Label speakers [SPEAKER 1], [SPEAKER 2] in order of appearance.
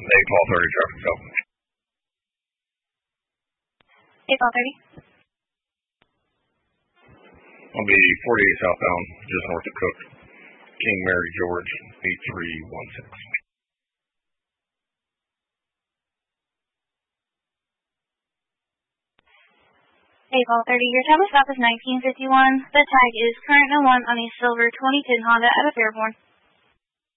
[SPEAKER 1] traffic stop.
[SPEAKER 2] 8-1230.
[SPEAKER 1] I'll be 48 southbound, just north of Cook. King Mary George, 8316.
[SPEAKER 2] 8-1230. Your time of stop is 1951. The tag is current 01 on a silver 2010 Honda out of Fairborn.